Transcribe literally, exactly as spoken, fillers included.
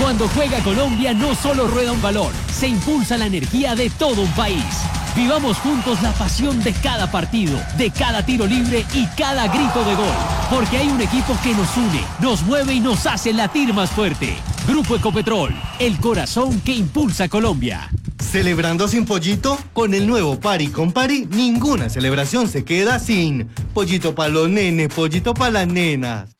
Cuando juega Colombia no solo rueda un balón, se impulsa la energía de todo un país. Vivamos juntos la pasión de cada partido, de cada tiro libre y cada grito de gol. Porque hay un equipo que nos une, nos mueve y nos hace latir más fuerte. Grupo Ecopetrol, el corazón que impulsa a Colombia. ¿Celebrando sin pollito? Con el nuevo Pari con Pari, ninguna celebración se queda sin pollito para los nenes, pollito para las nenas.